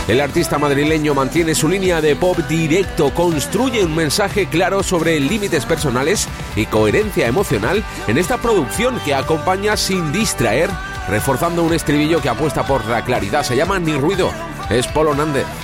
El artista madrileño mantiene su línea de pop directo, construye un mensaje claro sobre límites personales y coherencia emocional en esta producción que acompaña sin distraer, reforzando un estribillo que apuesta por la claridad. Se llama Ni ruido, es Polo Nández.